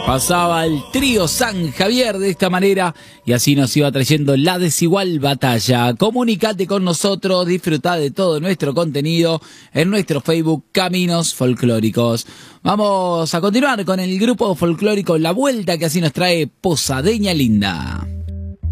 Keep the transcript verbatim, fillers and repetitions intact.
Pasaba el trío San Javier de esta manera y así nos iba trayendo La Desigual Batalla. Comunicate con nosotros, disfrutá de todo nuestro contenido en nuestro Facebook Caminos Folclóricos. Vamos a continuar con el grupo folclórico La Vuelta, que así nos trae Posadeña Linda.